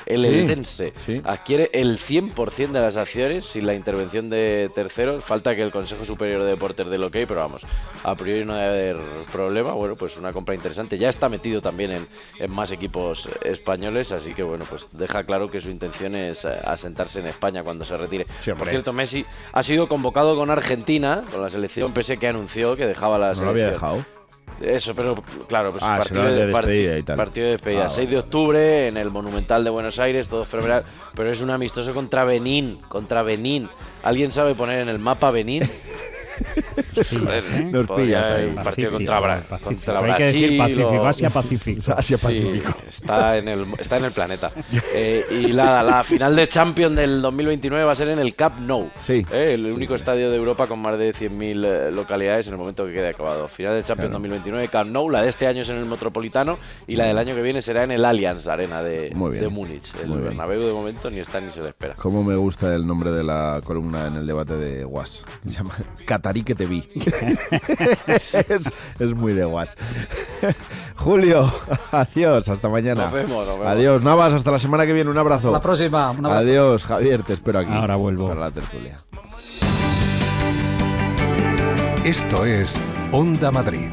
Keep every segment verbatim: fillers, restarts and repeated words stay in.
El Sí, Eldense sí. adquiere el cien por cien de las acciones sin la intervención de terceros. Falta que el Consejo Superior de Deportes dé el ok, pero vamos, a priori no debe haber problema. Bueno, pues una compra interesante. Ya está metido también en, en más equipos españoles, así que bueno, pues deja claro que su intención es asentarse en España cuando se retire. Sí, por cierto, Messi ha sido convocado con Argentina, con la selección, pese que anunció que dejaba la ¿No lo selección. había dejado? Eso, pero claro, pues Ah, partido, será de de, despedida parti- y tal. partido de despedida. Ah, seis de vale, octubre en el Monumental de Buenos Aires, todo fenomenal, pero es un amistoso contra Benín, contra Benín. ¿Alguien sabe poner en el mapa Benín? Joder, Nos podría pillas haber ahí. un partido Pacífico, contra, Bra Pacífico. contra Hay que decir Brasil. Pacífico, o- Asia Pacífico. Asia Sí, Pacífico. está en el está en el planeta. Eh, y la, la final de Champions del dos mil veintinueve va a ser en el Camp Nou. Sí. Eh, el único estadio de Europa con más de cien mil eh, localidades en el momento que quede acabado. Final de Champions Claro. dos mil veintinueve, Camp Nou. La de este año es en el Metropolitano y la del año que viene será en el Allianz Arena de, Muy bien. de Múnich. El Muy bien. Bernabéu de momento ni está ni se le espera. Cómo me gusta el nombre de la columna en el debate de Guas. Se llama Catarí que te vi. es, es muy de Guas. Julio, adiós, hasta mañana. Nos vemos, nos vemos. Adiós, Navas, hasta la semana que viene, un abrazo. Hasta la próxima. Un abrazo. Adiós, Javier, te espero aquí. Ahora vuelvo. Para la tertulia. Esto es Onda Madrid.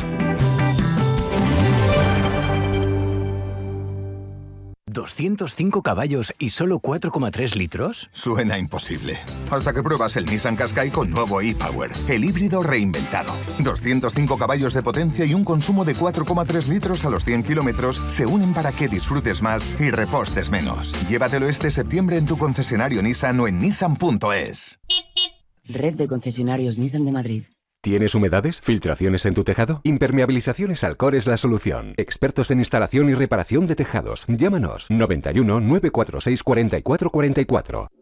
¿doscientos cinco caballos y solo cuatro coma tres litros? Suena imposible. Hasta que pruebas el Nissan Qashqai con nuevo e-Power, el híbrido reinventado. doscientos cinco caballos de potencia y un consumo de cuatro coma tres litros a los cien kilómetros se unen para que disfrutes más y repostes menos. Llévatelo este septiembre en tu concesionario Nissan o en nissan punto es. Red de concesionarios Nissan de Madrid. ¿Tienes humedades? ¿Filtraciones en tu tejado? Impermeabilizaciones Alcor es la solución. Expertos en instalación y reparación de tejados. Llámanos noventa y uno, nueve cuatro seis, cuarenta y cuatro cuarenta y cuatro.